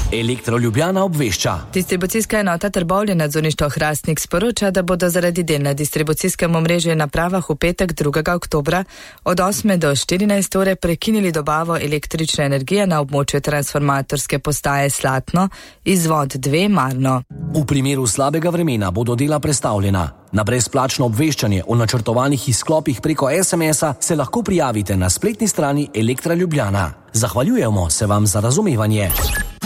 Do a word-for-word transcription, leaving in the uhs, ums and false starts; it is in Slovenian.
Elektro Ljubljana obvešča. Distribucijska enota Trbovlje nadzorništvo Hrastnik sporoča, da bodo zaradi del na distribucijskem omrežju in napravah v petek drugega oktobra od osme do štirinajste ure prekinili dobavo električne energije na območju transformatorske postaje Slatno, izvod dve Marno. V primeru slabega vremena bodo dela prestavljena. Na brezplačno obveščanje o načrtovanih izklopih preko es em es-a se lahko prijavite na spletni strani Elektra Ljubljana. Zahvaljujemo se vam za razumevanje.